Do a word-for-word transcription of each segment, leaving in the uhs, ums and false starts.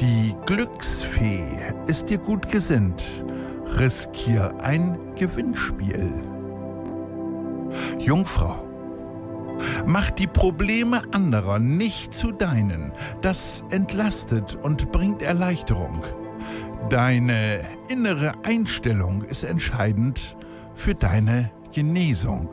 Die Glücksfee ist dir gut gesinnt. Riskier ein Gewinnspiel. Jungfrau, mach die Probleme anderer nicht zu deinen. Das entlastet und bringt Erleichterung. Deine innere Einstellung ist entscheidend für deine Genesung.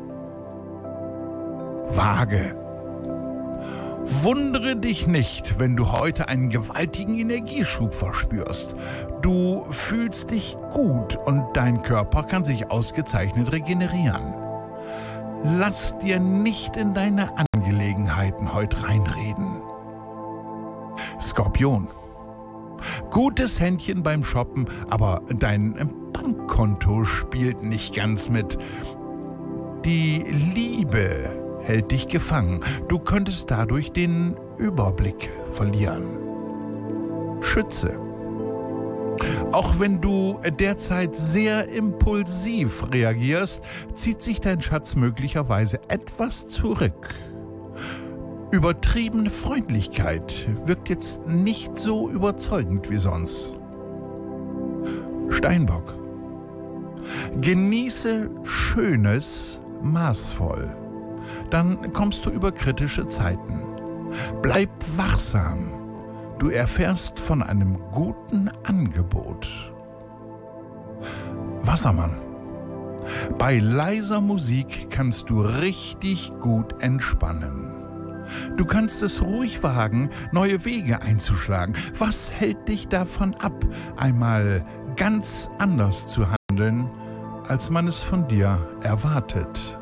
Waage. Wundere dich nicht, wenn du heute einen gewaltigen Energieschub verspürst. Du fühlst dich gut und dein Körper kann sich ausgezeichnet regenerieren. Lass dir nicht in deine Angelegenheiten heute reinreden. Skorpion. Gutes Händchen beim Shoppen, aber dein Bankkonto spielt nicht ganz mit. Die Liebe hält dich gefangen. Du könntest dadurch den Überblick verlieren. Schütze. Auch wenn du derzeit sehr impulsiv reagierst, zieht sich dein Schatz möglicherweise etwas zurück. Übertriebene Freundlichkeit wirkt jetzt nicht so überzeugend wie sonst. Steinbock. Genieße Schönes maßvoll. Dann kommst du über kritische Zeiten. Bleib wachsam. Du erfährst von einem guten Angebot. Wassermann. Bei leiser Musik kannst du richtig gut entspannen. Du kannst es ruhig wagen, neue Wege einzuschlagen. Was hält dich davon ab, einmal ganz anders zu handeln, als man es von dir erwartet?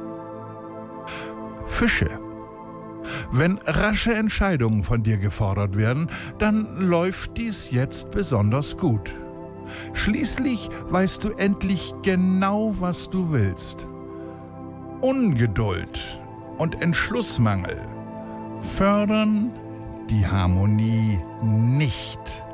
Fische. Wenn rasche Entscheidungen von dir gefordert werden, dann läuft dies jetzt besonders gut. Schließlich weißt du endlich genau, was du willst. Ungeduld und Entschlussmangel fördern die Harmonie nicht.